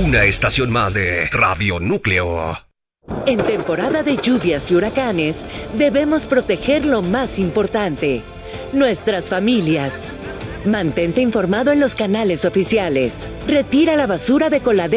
una estación más de Radio Núcleo. En temporada de lluvias y huracanes, debemos proteger lo más importante, nuestras familias. Mantente informado en los canales oficiales. Retira la basura de coladera